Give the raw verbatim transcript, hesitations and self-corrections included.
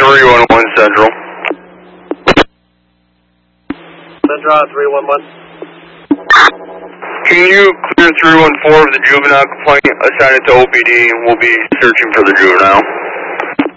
three one one Central. Central three one one. Can you clear three one four of the juvenile complaint? Assign it to O P D and we'll be searching for the juvenile.